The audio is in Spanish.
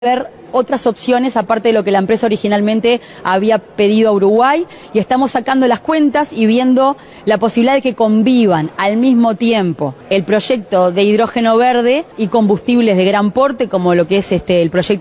ver otras opciones aparte de lo que la empresa originalmente había pedido a Uruguay, y estamos sacando las cuentas y viendo la posibilidad de que convivan al mismo tiempo el proyecto de hidrógeno verde y combustibles de gran porte, como lo que es el proyecto